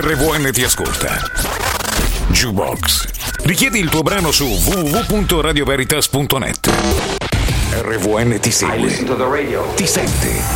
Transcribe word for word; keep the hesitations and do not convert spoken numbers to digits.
R V N ti ascolta. Jukebox. Richiedi il tuo brano su w w w punto radio veritas punto net. R V N ti segue. Ti sente.